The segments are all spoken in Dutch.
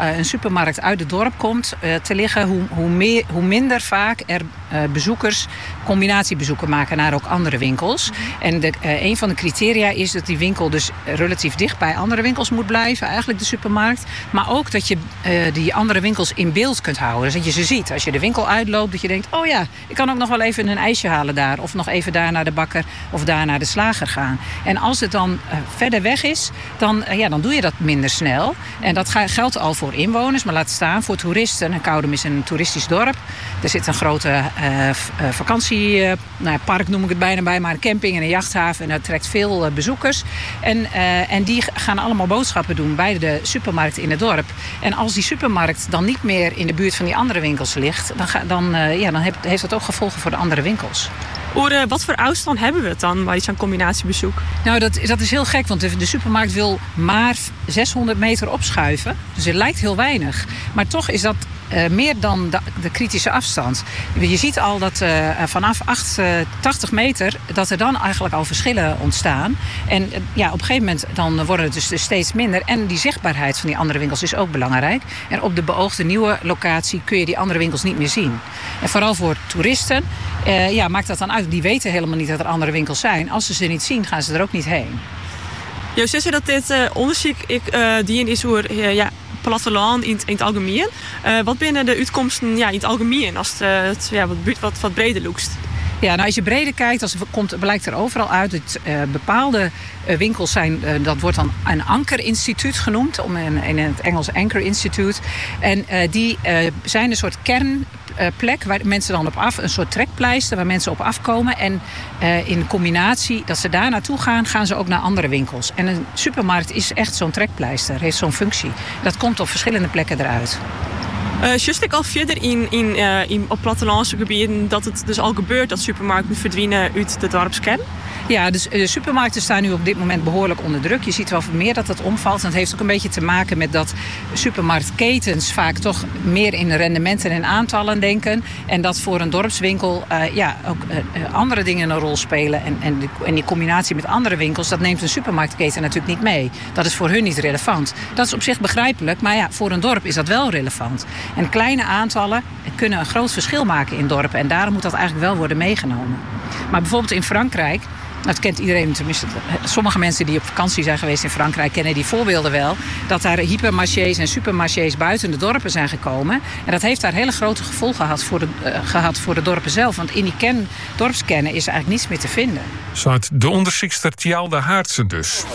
een supermarkt uit het dorp komt te liggen, hoe minder vaak er bezoekers combinatiebezoeken maken naar ook andere winkels. En een van de criteria is dat die winkel dus relatief dicht bij andere winkels moet blijven, eigenlijk de supermarkt. Maar ook dat je die andere winkels in beeld kunt houden. Dus dat je ze ziet. Als je de winkel uitloopt, dat je denkt, oh ja, ik kan ook nog wel even een ijsje halen daar. Of nog even daar naar de bakker of daar naar de slager gaan. En als het dan verder weg is, dan doe je dat minder snel. En dat geldt al voor inwoners, maar laat staan voor toeristen. Koudem is een toeristisch dorp. Er zit een grote vakantiepark, noem ik het bijna bij, maar een camping en een jachthaven. En dat trekt veel bezoekers. En die gaan allemaal boodschappen doen bij de supermarkt in het dorp. En als die supermarkt dan niet meer in de buurt van die andere winkels ligt, dan heeft dat ook gevolgen voor de andere winkels. Wat voor afstand hebben we het dan bij zo'n combinatiebezoek? Nou, dat is heel gek, want de supermarkt wil maar 600 meter opschuiven. Dus het lijkt heel weinig. Maar toch is dat meer dan de kritische afstand. Je ziet al dat vanaf 80 meter dat er dan eigenlijk al verschillen ontstaan. En op een gegeven moment dan worden het dus steeds minder. En die zichtbaarheid van die andere winkels is ook belangrijk. En op de beoogde nieuwe locatie kun je die andere winkels niet meer zien. En vooral voor toeristen maakt dat dan uit. Die weten helemaal niet dat er andere winkels zijn. Als ze niet zien, gaan ze er ook niet heen. Je zegt dat dit onderzoek die is over platteland in het algemeen. Wat binnen de uitkomsten in het algemeen als het wat breder loekst? Ja, nou als je breder kijkt, blijkt er overal uit dat bepaalde winkels zijn, dat wordt dan een ankerinstituut genoemd, in het Engels Anchor Institute. En die zijn een soort kernplek waar mensen dan op af, een soort trekpleister waar mensen op afkomen. En in combinatie dat ze daar naartoe gaan ze ook naar andere winkels. En een supermarkt is echt zo'n trekpleister, heeft zo'n functie. Dat komt op verschillende plekken eruit. Just ik al verder op plattelandse gebieden dat het dus al gebeurt dat supermarkten verdwijnen uit de dorpskern? Ja, dus de supermarkten staan nu op dit moment behoorlijk onder druk. Je ziet wel meer dat het omvalt. En het heeft ook een beetje te maken met dat supermarktketens vaak toch meer in rendementen en aantallen denken. En dat voor een dorpswinkel ook andere dingen een rol spelen. En die combinatie met andere winkels, dat neemt een supermarktketen natuurlijk niet mee. Dat is voor hun niet relevant. Dat is op zich begrijpelijk, maar voor een dorp is dat wel relevant. En kleine aantallen kunnen een groot verschil maken in dorpen. En daarom moet dat eigenlijk wel worden meegenomen. Maar bijvoorbeeld in Frankrijk, dat kent iedereen, tenminste sommige mensen die op vakantie zijn geweest in Frankrijk kennen die voorbeelden wel, dat daar hypermarchés en supermarchés buiten de dorpen zijn gekomen. En dat heeft daar hele grote gevolgen gehad voor de dorpen zelf. Want in die dorpskernen is er eigenlijk niets meer te vinden. Zo uit de onderzoekster Tjalde Haartsen dus.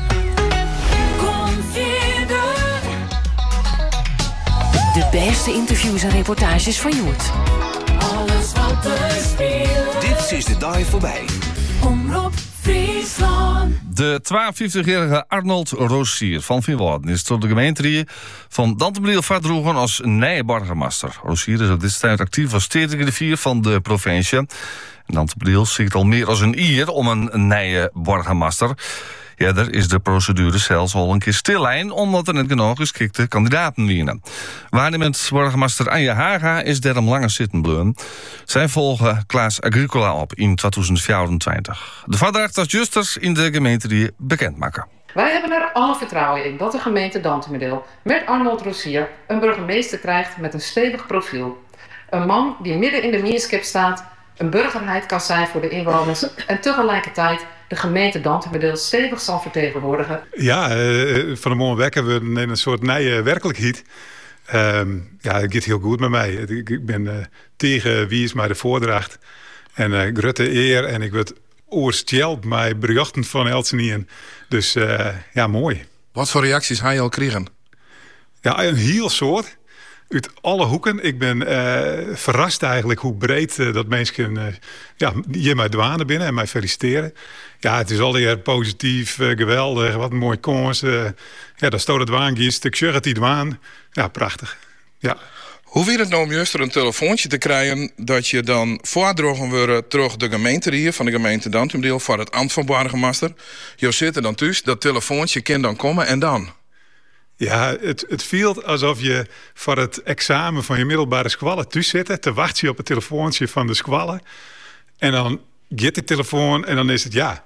De beste interviews en reportages van Joert. Alles wat er speelt. Dit is de dag voorbij. Omroep Friesland. De 52-jarige Arnold Rosier van Vinworden is tot de gemeente van Dantebriel verdroegen als nieuwe burgemeester. Rosier is op dit tijd actief als stedengriffier van de provincie. Dantebriel ziet al meer als een ier om een nieuwe burgemeester. Eerder is de procedure zelfs al een keer stillijn, omdat er net genoeg geschikte kandidaten wienen. Waarnemend burgemeester Anja Haga is daarom langer zitten bleven. Zij volgen Klaas Agricola op in 2024. De verdracht als justers in de gemeente die bekendmaken. Wij hebben er alle vertrouwen in dat de gemeente Dantemedel met Arnold Rosier een burgemeester krijgt met een stevig profiel. Een man die midden in de meerskep staat, een burgerheid kan zijn voor de inwoners en tegelijkertijd de gemeente Dantemedel stevig zal vertegenwoordigen. Ja, van de morgen wekken we in een soort nieuwe werkelijkheid. Het gaat heel goed met mij. Ik ben tegen wie is mij de voordracht. En grote eer en ik word oorsteld met berichten van Elsenien. Dus mooi. Wat voor reacties ga je al kregen? Ja, een heel soort. Uit alle hoeken. Ik ben verrast eigenlijk hoe breed dat mensen hier mij dwanen binnen en mij feliciteren. Ja, het is alweer positief, geweldig, wat een mooi kans. Daar stoot het dwaangiest, ik zeg het die dwaan. Ja, prachtig. Ja. Hoe wil het nou om juist er een telefoontje te krijgen dat je dan voordrogen wordt terug de gemeente hier van de gemeente Dantemdeel voor het ambt van burgemeester? Je zit er dan thuis, dat telefoontje kan dan komen en dan? Ja, het voelt alsof je voor het examen van je middelbare school thuis zit te wachten op het telefoontje van de school. En dan gaat de telefoon en dan is het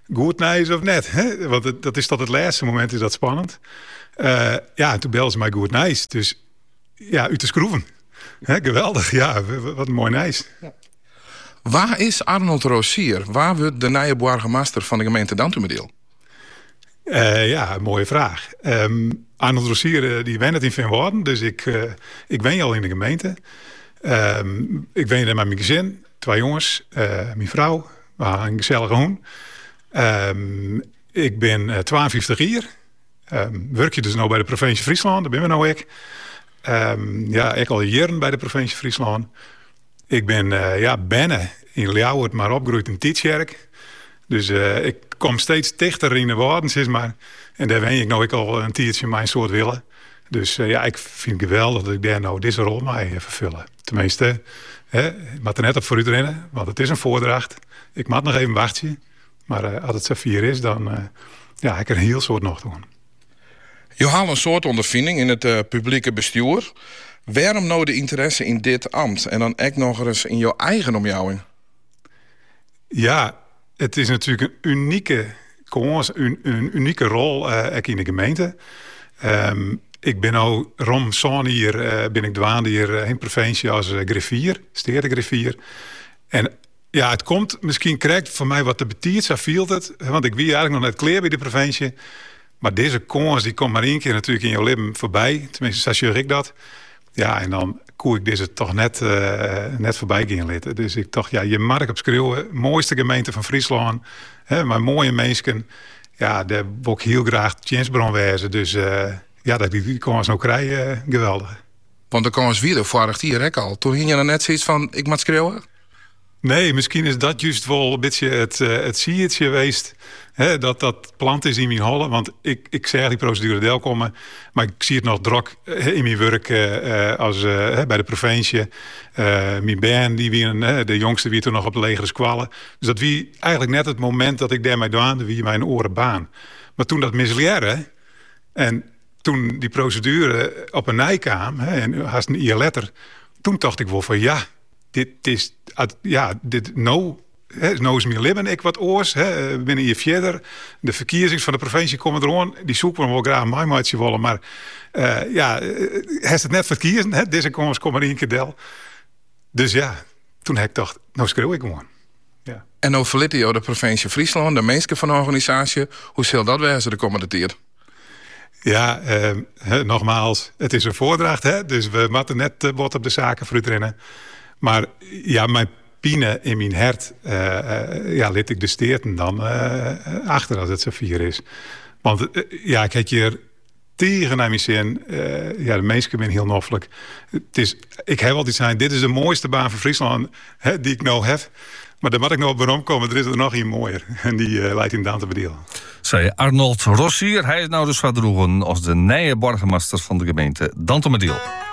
goed nice of net. Hè? Want dat is tot het laatste moment is dat spannend. En toen belden ze mij goed nice. Dus ja, uit de schroeven. Hè, geweldig, ja, wat een mooi nice. Ja. Waar is Arnold Rosier? Waar wordt de nieuwe burgemeester van de gemeente Dantumedeel? Een mooie vraag. Arnold Rosier die woont in Veenwouden, dus ik woon al in de gemeente. Ik woon met mijn gezin, 2 jongens, mijn vrouw, we hebben een gezellige hoen. Ik ben 52 jaar. Werk je dus nou bij de provincie Friesland, daar ben we nou ik. Ik al jaren bij de provincie Friesland. Ik ben binnen in Ljouwert, maar opgegroeid in Tietjerk. Dus ik kom steeds dichter in de woorden, zeg maar. En daar ben ik nou al een tiertje mijn soort willen. Dus ik vind het geweldig dat ik daar nou deze rol mee vervullen. Tenminste, ik moet er net op vooruit rennen, want het is een voordracht. Ik moet nog even wachten. Maar als het zo 4 is, dan ik er een heel soort nog doen. Je haalt een soort ondervinding in het publieke bestuur. Waarom nou de interesse in dit ambt? En dan ook nog eens in jouw eigen omjouwing? Ja, het is natuurlijk een unieke rol in de gemeente. Ik ben nu rond zo'n hier ben ik dwaande hier in provincie als griffier, stedengriffier. En ja, het komt misschien correct voor mij wat te betiert, zo viel het. Want ik wie eigenlijk nog net kleer bij de provincie. Maar deze kans die komt maar 1 keer natuurlijk in jouw leven voorbij. Tenminste, zo ik dat. Ja, en dan koe ik deze toch net voorbij gaan litten. Dus ik dacht, je mag op schreeuwen. Mooiste gemeente van Friesland. Maar mooie mensen. Ja, daar wil ik heel graag Tjensbron wezen. Dus dat ik die kans nou krijg, geweldig. Want de kans weer vorig hier al. Toen ging je dan net zoiets van, ik mag schreeuwen? Nee, misschien is dat juist wel een beetje het siertje geweest. Dat plant is in mijn hollen. Want ik zeg die procedure deel komen. Maar ik zie het nog druk in mijn werk bij de provincie. Mijn band, de jongste wie toen nog op de legere squallen. Dus dat wie eigenlijk net het moment dat ik daarmee dwaande, wie mijn oren baan. Maar toen dat misleerde en toen die procedure op een nij kwam, en haast een jaar later, toen dacht ik wel van dit nou is mijn leven ik wat oors. Binnen hier verder. De verkiezingen van de provincie komen eraan. Die zoeken we wel graag een maatje willen. Maar heeft het net verkiezen. Deze komens komen er 1 keer del. Dus toen heb ik gedacht, nou schreeuw ik gewoon. Ja. En nou verliet je de provincie Friesland, de mensen van de organisatie. Hoe zal dat wezen de komende tijd? Ja, nogmaals, het is een voordracht. Dus we moeten net wat op de zaken vooruit rennen. Maar ja, mijn pine in mijn hart liet ik de steerten dan achter als het zo 4 is. Want ik heb hier tegen naar mijn zin. De mensen zijn heel noffelijk. Ik heb altijd gezegd, dit is de mooiste baan van Friesland die ik nou heb. Maar daar moet ik nog op waarom komen. Er is er nog een mooier. En die leidt in Dantumedeel. Zei Arnold Rosier. Hij is nou dus verdroegen als de nieuwe burgemeester van de gemeente Dantumedeel.